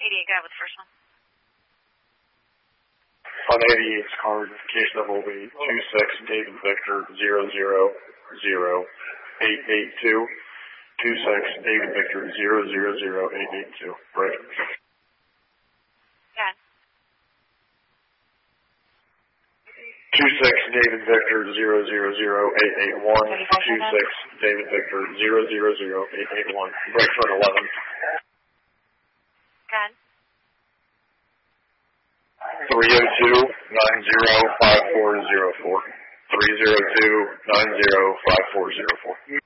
88, go ahead with the first one. On 88's card, case number will be 26 David Victor 0000882. 26 David Victor 0000882. Right. Yeah. 26 David Victor 0000881. 26 David Victor 0000881. Break for 11. Go ahead. 302-90-5404. 302-90-5404.